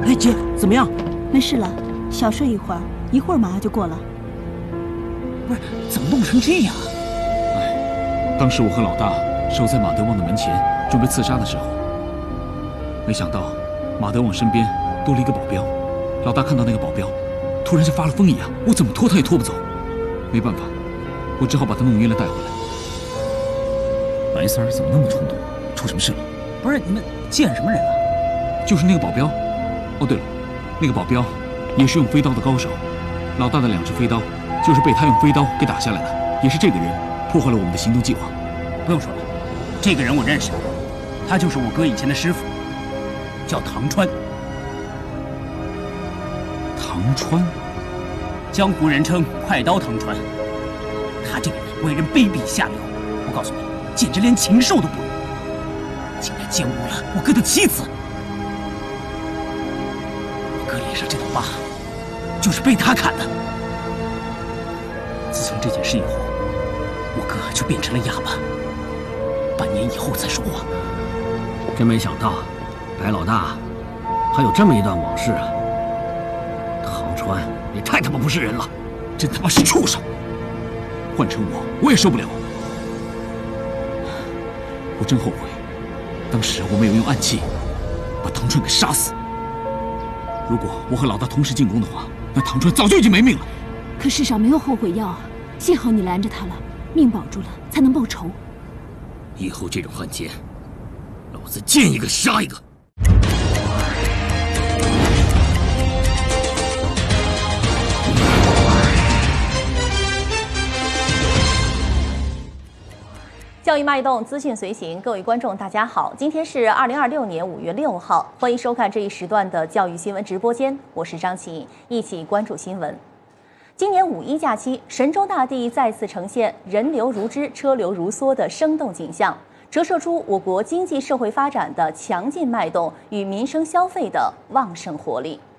哎，姐，怎么样？ 没事了，小睡一会儿，一会儿马上就过了。 不是，怎么弄成这样？ 哎，当时我和老大守在马德旺的门前，准备刺杀的时候，没想到马德旺身边多了一个保镖。老大看到那个保镖，突然像发了疯一样，我怎么拖他也拖不走。没办法，我只好把他弄晕了带回来。 白三儿怎么那么冲动？出什么事了？不是，你们见什么人了？ 就是那个保镖。哦，对了，那个保镖也是用飞刀的高手。老大的2只飞刀就是被他用飞刀给打下来的，也是这个人破坏了我们的行动计划。 不用说了，这个人我认识，他就是我哥以前的师傅，叫唐川。 唐川， 江湖人称快刀唐川。他这个人为人卑鄙下流，我告诉你，简直连禽兽都不如，竟然奸污了我哥的妻子。我哥脸上这道疤，就是被他砍的。自从这件事以后，我哥就变成了哑巴，半年以后才说话。 真没想到，白老大还有这么一段往事啊！唐川也太他妈不是人了， 真他妈是畜生！换成我也受不了。我真后悔，当时我没有用暗器把唐川给杀死。如果我和老大同时进宫的话，那唐川早就已经没命了。 可世上没有后悔药啊！幸好你拦着他了，命保住了，才能报仇。 以后这种汉奸，老子见一个杀一个。 教育脉动，资讯随行，各位观众，大家好，今天是2026年5月6号，欢迎收看这一时段的教育新闻直播间，我是张琪，一起关注新闻。今年5·1假期，神州大地再次呈现人流如织、车流如梭的生动景象，折射出我国经济社会发展的强劲脉动与民生消费的旺盛活力。